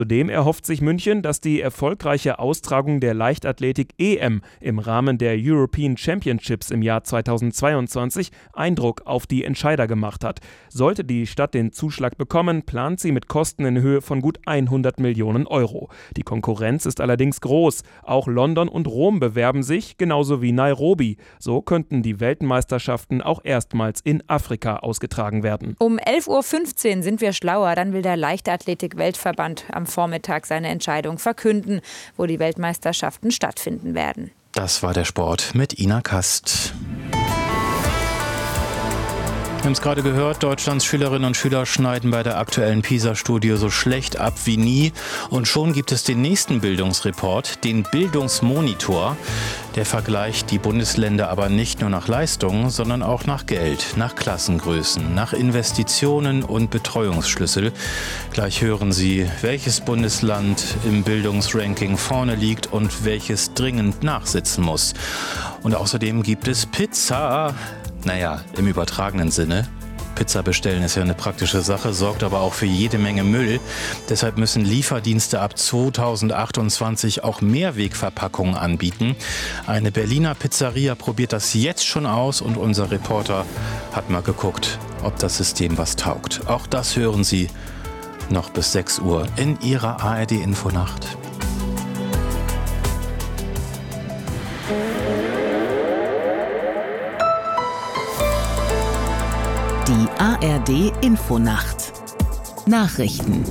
Zudem erhofft sich München, dass die erfolgreiche Austragung der Leichtathletik-EM im Rahmen der European Championships im Jahr 2022 Eindruck auf die Entscheider gemacht hat. Sollte die Stadt den Zuschlag bekommen, plant sie mit Kosten in Höhe von gut 100 Millionen Euro. Die Konkurrenz ist allerdings groß. Auch London und Rom bewerben sich, genauso wie Nairobi. So könnten die Weltmeisterschaften auch erstmals in Afrika ausgetragen werden. Um 11.15 Uhr sind wir schlauer. Dann will der Leichtathletik-Weltverband am Vormittag seine Entscheidung verkünden, wo die Weltmeisterschaften stattfinden werden. Das war der Sport mit Ina Kast. Wir haben es gerade gehört, Deutschlands Schülerinnen und Schüler schneiden bei der aktuellen PISA-Studie so schlecht ab wie nie. Und schon gibt es den nächsten Bildungsreport, den Bildungsmonitor. Der vergleicht die Bundesländer aber nicht nur nach Leistungen, sondern auch nach Geld, nach Klassengrößen, nach Investitionen und Betreuungsschlüssel. Gleich hören Sie, welches Bundesland im Bildungsranking vorne liegt und welches dringend nachsitzen muss. Und außerdem gibt es Pizza. Naja, im übertragenen Sinne. Pizza bestellen ist ja eine praktische Sache, sorgt aber auch für jede Menge Müll. Deshalb müssen Lieferdienste ab 2028 auch Mehrwegverpackungen anbieten. Eine Berliner Pizzeria probiert das jetzt schon aus und unser Reporter hat mal geguckt, ob das System was taugt. Auch das hören Sie noch bis 6 Uhr in Ihrer ARD-Infonacht. Die ARD-Infonacht. Nachrichten.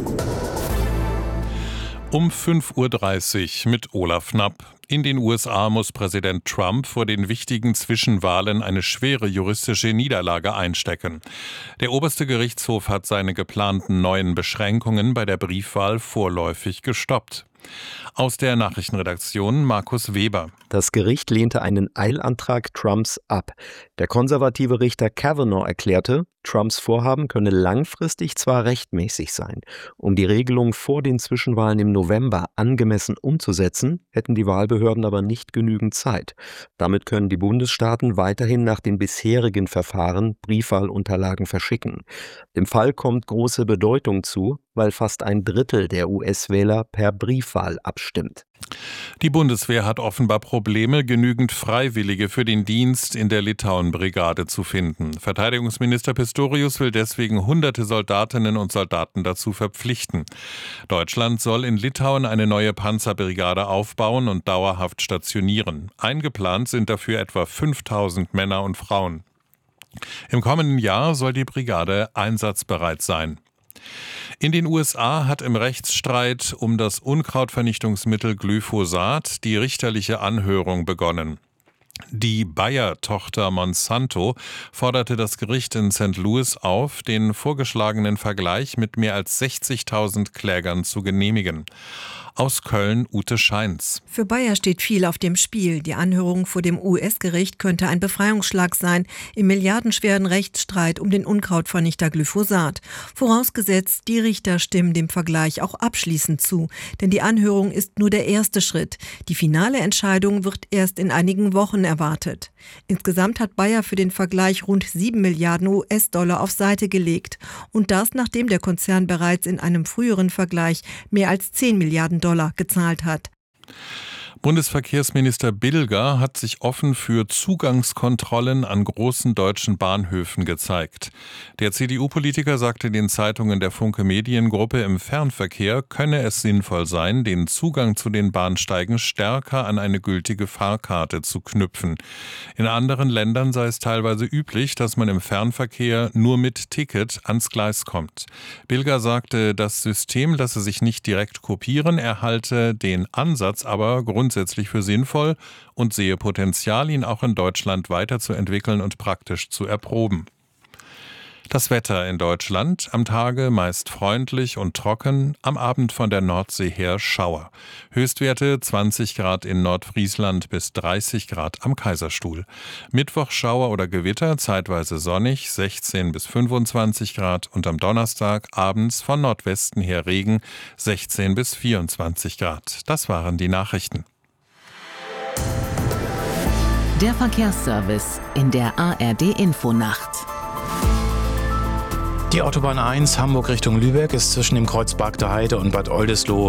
Um 5.30 Uhr mit Olaf Knapp. In den USA muss Präsident Trump vor den wichtigen Zwischenwahlen eine schwere juristische Niederlage einstecken. Der oberste Gerichtshof hat seine geplanten neuen Beschränkungen bei der Briefwahl vorläufig gestoppt. Aus der Nachrichtenredaktion Markus Weber. Das Gericht lehnte einen Eilantrag Trumps ab. Der konservative Richter Kavanaugh erklärte, Trumps Vorhaben könne langfristig zwar rechtmäßig sein. Um die Regelung vor den Zwischenwahlen im November angemessen umzusetzen, hätten die Wahlbehörden aber nicht genügend Zeit. Damit können die Bundesstaaten weiterhin nach den bisherigen Verfahren Briefwahlunterlagen verschicken. Dem Fall kommt große Bedeutung zu, weil fast ein Drittel der US-Wähler per Briefwahl abstimmt. Die Bundeswehr hat offenbar Probleme, genügend Freiwillige für den Dienst in der Litauen-Brigade zu finden. Verteidigungsminister Pistorius will deswegen hunderte Soldatinnen und Soldaten dazu verpflichten. Deutschland soll in Litauen eine neue Panzerbrigade aufbauen und dauerhaft stationieren. Eingeplant sind dafür etwa 5000 Männer und Frauen. Im kommenden Jahr soll die Brigade einsatzbereit sein. In den USA hat im Rechtsstreit um das Unkrautvernichtungsmittel Glyphosat die richterliche Anhörung begonnen. Die Bayer-Tochter Monsanto forderte das Gericht in St. Louis auf, den vorgeschlagenen Vergleich mit mehr als 60.000 Klägern zu genehmigen. Aus Köln Ute Scheins. Für Bayer steht viel auf dem Spiel. Die Anhörung vor dem US-Gericht könnte ein Befreiungsschlag sein im milliardenschweren Rechtsstreit um den Unkrautvernichter Glyphosat. Vorausgesetzt, die Richter stimmen dem Vergleich auch abschließend zu. Denn die Anhörung ist nur der erste Schritt. Die finale Entscheidung wird erst in einigen Wochen erwartet. Insgesamt hat Bayer für den Vergleich rund 7 Milliarden US-Dollar auf Seite gelegt. Und das, nachdem der Konzern bereits in einem früheren Vergleich mehr als 10 Milliarden Dollar gezahlt hat. Bundesverkehrsminister Bilger hat sich offen für Zugangskontrollen an großen deutschen Bahnhöfen gezeigt. Der CDU-Politiker sagte den Zeitungen der Funke Mediengruppe, im Fernverkehr könne es sinnvoll sein, den Zugang zu den Bahnsteigen stärker an eine gültige Fahrkarte zu knüpfen. In anderen Ländern sei es teilweise üblich, dass man im Fernverkehr nur mit Ticket ans Gleis kommt. Bilger sagte, das System lasse sich nicht direkt kopieren, er halte den Ansatz aber grundsätzlich für sinnvoll und sehe Potenzial, ihn auch in Deutschland weiterzuentwickeln und praktisch zu erproben. Das Wetter in Deutschland: am Tage meist freundlich und trocken, am Abend von der Nordsee her Schauer. Höchstwerte 20 Grad in Nordfriesland bis 30 Grad am Kaiserstuhl. Mittwoch Schauer oder Gewitter, zeitweise sonnig, 16 bis 25 Grad und am Donnerstag abends von Nordwesten her Regen, 16 bis 24 Grad. Das waren die Nachrichten. Der Verkehrsservice in der ARD-Infonacht. Die Autobahn 1 Hamburg Richtung Lübeck ist zwischen dem Kreuz Bargter Heide und Bad Oldesloe